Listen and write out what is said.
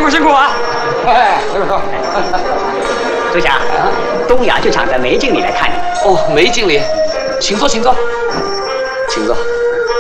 苦辛苦啊！ 哎， 周霞，东亚剧场的梅经理来看你。 哦，梅经理，请坐，请坐，请坐。